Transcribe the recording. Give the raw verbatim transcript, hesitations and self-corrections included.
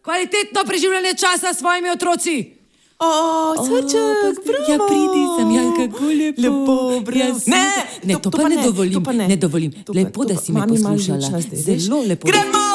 kvalitetno preživljanje časa s svojimi otroci. O, cvrček, bravo. Ja, pridi sem, ja, kako lepo. Lepo, bravo. Ja, Ne, ne, to- to to pa pa ne ne, dovolim, to pa ne. ne dovolim. To pa- Lepo, to da pa- si me mami malo poslušala. živčna zdaj, veš. Zelo lepo. Gremo!